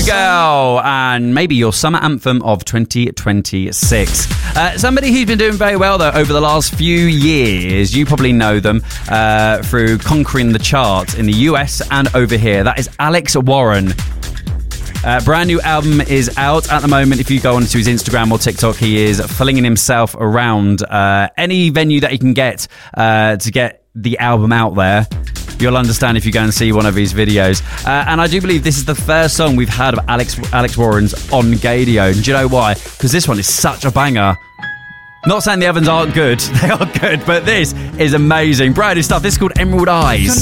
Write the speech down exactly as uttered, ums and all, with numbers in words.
Girl, and maybe your summer anthem of twenty twenty-six. Uh, somebody who's been doing very well, though, over the last few years. You probably know them uh, through conquering the charts in the U S and over here. That is Alex Warren. Uh, brand new album is out at the moment. If you go onto his Instagram or TikTok, he is flinging himself around uh, any venue that he can get uh, to get the album out there. You'll understand if you go and see one of his videos. Uh, and I do believe this is the first song we've had of Alex Alex Warren's on Gaydio. And do you know why? Because this one is such a banger. Not saying the others aren't good. They are good, but this is amazing. Brand new stuff. This is called Emerald Eyes.